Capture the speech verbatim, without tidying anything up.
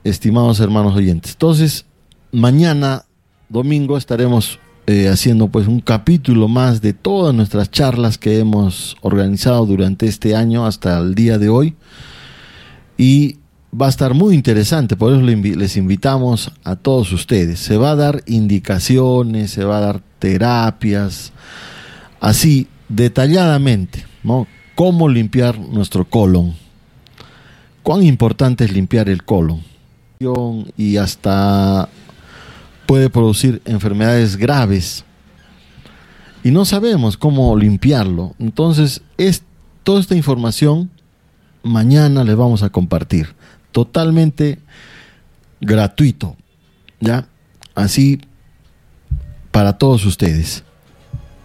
estimados hermanos oyentes. Entonces, mañana, domingo, estaremos eh, haciendo pues un capítulo más de todas nuestras charlas que hemos organizado durante este año hasta el día de hoy. Y va a estar muy interesante, por eso les invitamos a todos ustedes. Se va a dar indicaciones, se va a dar terapias, así detalladamente, ¿no? Cómo limpiar nuestro colon. Cuán importante es limpiar el colon. Y hasta puede producir enfermedades graves. Y no sabemos cómo limpiarlo. Entonces, es, toda esta información mañana les vamos a compartir. Totalmente gratuito, ¿ya? Así para todos ustedes.